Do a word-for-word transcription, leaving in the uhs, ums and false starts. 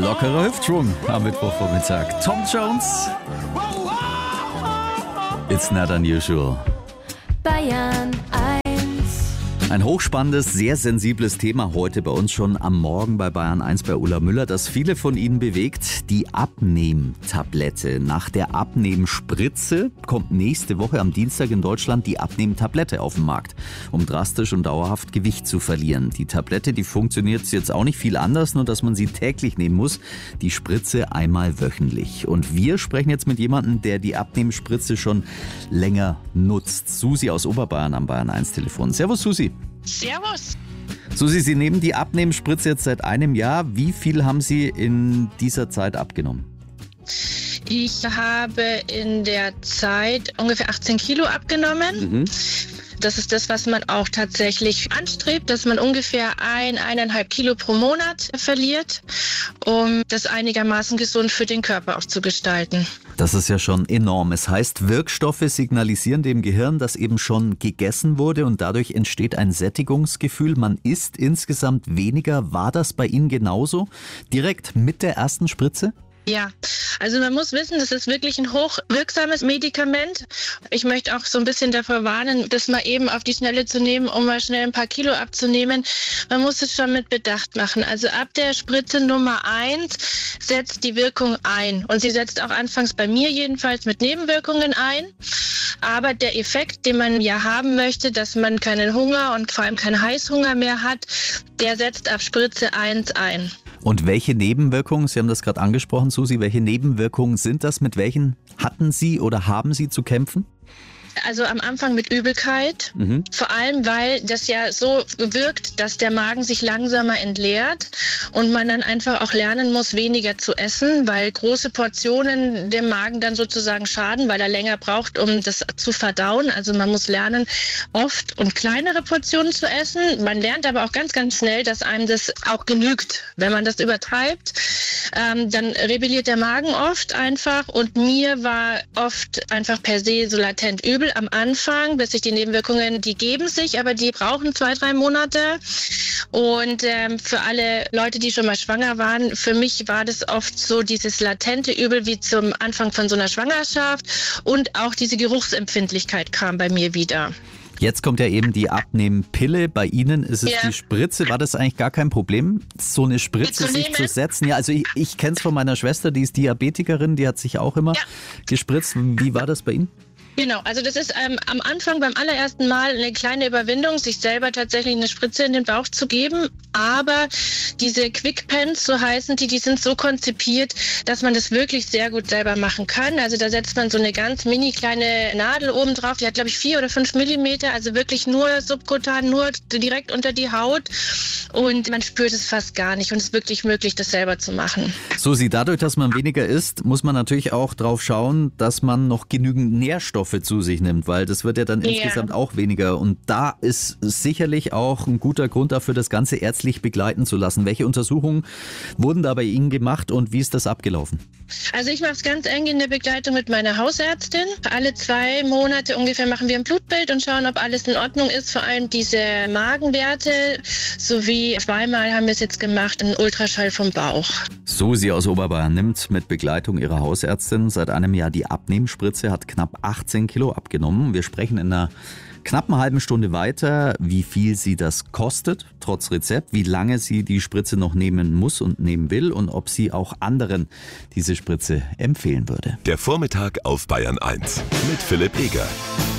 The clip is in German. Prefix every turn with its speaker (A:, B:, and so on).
A: Lockerer Hüftschwung am Mittwochvormittag. Tom Jones. It's not unusual.
B: Bayern eins.
A: Ein hochspannendes, sehr sensibles Thema heute bei uns schon am Morgen bei Bayern eins bei Ulla Müller, das viele von Ihnen bewegt. Die Abnehmtablette. Nach der Abnehmspritze kommt nächste Woche am Dienstag in Deutschland die Abnehmtablette auf den Markt, um drastisch und dauerhaft Gewicht zu verlieren. Die Tablette, die funktioniert jetzt auch nicht viel anders, nur dass man sie täglich nehmen muss. Die Spritze einmal wöchentlich. Und wir sprechen jetzt mit jemandem, der die Abnehmspritze schon länger nutzt. Susi aus Oberbayern am Bayern eins Telefon. Servus Susi.
C: Servus.
A: Susi, Sie nehmen die Abnehmspritze jetzt seit einem Jahr. Wie viel haben Sie in dieser Zeit abgenommen?
C: Ich habe in der Zeit ungefähr achtzehn Kilo abgenommen.
A: Mhm.
C: Das ist das, was man auch tatsächlich anstrebt, dass man ungefähr ein, eineinhalb Kilo pro Monat verliert, um das einigermaßen gesund für den Körper auch zu gestalten.
A: Das ist ja schon enorm. Es heißt, Wirkstoffe signalisieren dem Gehirn, dass eben schon gegessen wurde und dadurch entsteht ein Sättigungsgefühl. Man isst insgesamt weniger. War das bei Ihnen genauso? Direkt mit der ersten Spritze?
C: Ja, also man muss wissen, das ist wirklich ein hochwirksames Medikament. Ich möchte auch so ein bisschen davor warnen, das mal eben auf die Schnelle zu nehmen, um mal schnell ein paar Kilo abzunehmen. Man muss es schon mit Bedacht machen. Also ab der Spritze Nummer eins setzt die Wirkung ein. Und sie setzt auch anfangs bei mir jedenfalls mit Nebenwirkungen ein. Aber der Effekt, den man ja haben möchte, dass man keinen Hunger und vor allem keinen Heißhunger mehr hat, der setzt ab Spritze eins ein.
A: Und welche Nebenwirkungen, Sie haben das gerade angesprochen, Susi, welche Nebenwirkungen sind das? Mit welchen hatten Sie oder haben Sie zu kämpfen?
C: Also am Anfang mit Übelkeit, mhm. vor allem weil das ja so wirkt, dass der Magen sich langsamer entleert und man dann einfach auch lernen muss, weniger zu essen, weil große Portionen dem Magen dann sozusagen schaden, weil er länger braucht, um das zu verdauen. Also man muss lernen, oft und kleinere Portionen zu essen. Man lernt aber auch ganz, ganz schnell, dass einem das auch genügt. Wenn man das übertreibt, ähm, dann rebelliert der Magen oft einfach und mir war oft einfach per se so latent übel am Anfang, bis sich die Nebenwirkungen, die geben sich, aber die brauchen zwei, drei Monate. Und ähm, für alle Leute, die schon mal schwanger waren, für mich war das oft so dieses latente Übel wie zum Anfang von so einer Schwangerschaft und auch diese Geruchsempfindlichkeit kam bei mir wieder.
A: Jetzt kommt ja eben die Abnehmpille. Bei Ihnen ist es
C: ja.
A: die Spritze. War das eigentlich gar kein Problem, so eine Spritze
C: zu
A: sich
C: nehmen?
A: zu setzen? Ja, also ich, ich kenne es von meiner Schwester, die ist Diabetikerin, die hat sich auch immer
C: ja.
A: gespritzt. Wie war das bei Ihnen?
C: Genau, also das ist ähm, am Anfang beim allerersten Mal eine kleine Überwindung, sich selber tatsächlich eine Spritze in den Bauch zu geben. Aber diese Quick Pens, so heißen die, die sind so konzipiert, dass man das wirklich sehr gut selber machen kann. Also da setzt man so eine ganz mini kleine Nadel oben drauf, die hat glaube ich vier oder fünf Millimeter, also wirklich nur subkutan, nur direkt unter die Haut. Und man spürt es fast gar nicht und es ist wirklich möglich, das selber zu machen.
A: Susi, dadurch, dass man weniger isst, muss man natürlich auch drauf schauen, dass man noch genügend Nährstoffe zu sich nimmt, weil das wird ja dann yeah. insgesamt auch weniger. Und da ist sicherlich auch ein guter Grund dafür, das Ganze ärztlich begleiten zu lassen. Welche Untersuchungen wurden da bei Ihnen gemacht und wie ist das abgelaufen?
C: Also ich mache es ganz eng in der Begleitung mit meiner Hausärztin. Alle zwei Monate ungefähr machen wir ein Blutbild und schauen, ob alles in Ordnung ist. Vor allem diese Magenwerte sowie zweimal haben wir es jetzt gemacht, einen Ultraschall vom Bauch.
A: Susi aus Oberbayern nimmt mit Begleitung ihrer Hausärztin seit einem Jahr die Abnehmspritze, hat knapp achtzehn Kilo abgenommen. Wir sprechen in einer knappen halben Stunde weiter, wie viel sie das kostet, trotz Rezept, wie lange sie die Spritze noch nehmen muss und nehmen will und ob sie auch anderen diese Spritze empfehlen würde.
D: Der Vormittag auf Bayern eins mit Philipp Eger.